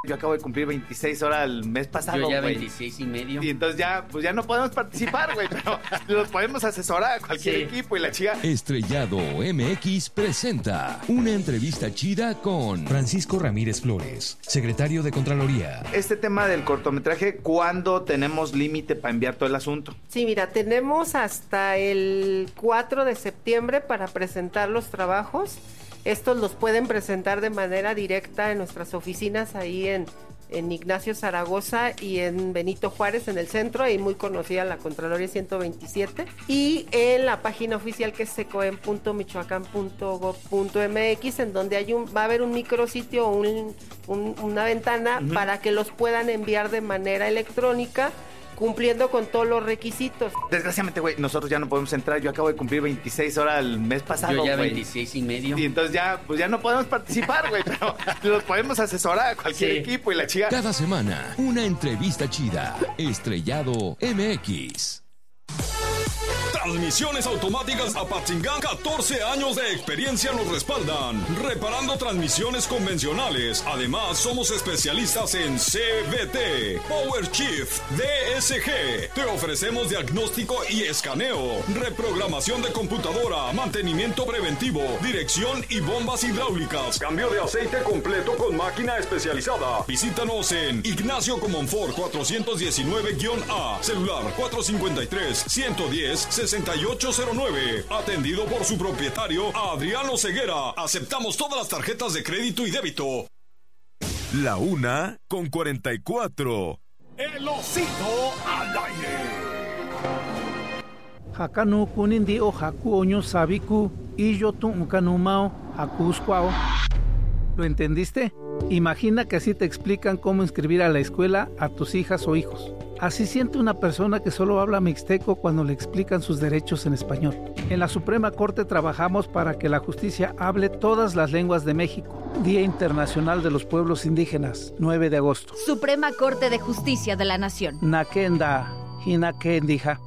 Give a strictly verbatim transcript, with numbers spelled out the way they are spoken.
Yo acabo de cumplir veintiséis horas el mes pasado, Yo ya güey. veintiséis y medio. Y entonces ya, pues ya no podemos participar, güey, pero los podemos asesorar a cualquier Sí. equipo y la chica. Estrellado M X presenta una entrevista chida con Francisco Ramírez Flores, secretario de Contraloría. Este tema del cortometraje, ¿cuándo tenemos límite para enviar todo el asunto? Sí, mira, tenemos hasta el cuatro de septiembre para presentar los trabajos. Estos los pueden presentar de manera directa en nuestras oficinas ahí en, en Ignacio Zaragoza y en Benito Juárez, en el centro, ahí muy conocida la Contraloría ciento veintisiete. Y en la página oficial que es secoem punto michoacán punto gob punto m x, en donde hay un, va a haber un micrositio, un, un, una ventana uh-huh. para que los puedan enviar de manera electrónica, cumpliendo con todos los requisitos. Desgraciadamente, güey, nosotros ya no podemos entrar. Yo acabo de cumplir veintiséis horas el mes pasado, Yo ya güey. veintiséis y medio. Y entonces ya, pues ya no podemos participar, güey, pero los podemos asesorar a cualquier Sí. equipo y la chica. cada semana una entrevista chida. Estrellado M X. Transmisiones automáticas Apatzingán, catorce años de experiencia nos respaldan, reparando transmisiones convencionales. Además, somos especialistas en C V T, Power Shift, D S G. Te ofrecemos diagnóstico y escaneo, reprogramación de computadora, mantenimiento preventivo, dirección y bombas hidráulicas, cambio de aceite completo con máquina especializada. Visítanos en Ignacio Comonfort cuatrocientos diecinueve A, celular cuatro cinco tres, uno uno cero, seis ocho cero nueve. Atendido por su propietario, Adriano Ceguera. Aceptamos todas las tarjetas de crédito y débito. La una con cuarenta y cuatro. El osito al aire. Hakanu kunindi o haku oño sabiku y yo tu ukanumao hakusquao. ¿Lo entendiste? Imagina que así te explican cómo inscribir a la escuela a tus hijas o hijos. Así siente una persona que solo habla mixteco cuando le explican sus derechos en español. En la Suprema Corte trabajamos para que la justicia hable todas las lenguas de México. Día Internacional de los Pueblos Indígenas, nueve de agosto. Suprema Corte de Justicia de la Nación. Nakenda, Hinakendija.